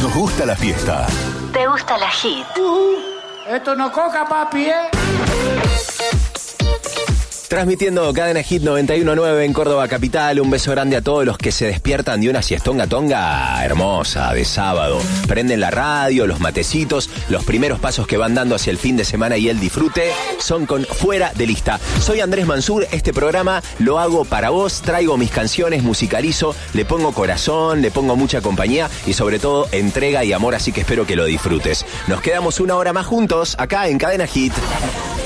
Nos gusta la fiesta. ¿Te gusta la hit? Esto no coca, papi, ¿eh? Transmitiendo Cadena Hit 91.9 en Córdoba capital. Un beso grande a todos los que se despiertan de una siestonga tonga hermosa de sábado. Prenden la radio, los matecitos, los primeros pasos que van dando hacia el fin de semana y el disfrute son con Fuera de Lista. Soy Andrés Mansur, este programa lo hago para vos, traigo mis canciones, musicalizo, le pongo corazón, le pongo mucha compañía y sobre todo entrega y amor, así que espero que lo disfrutes. Nos quedamos una hora más juntos acá en Cadena Hit.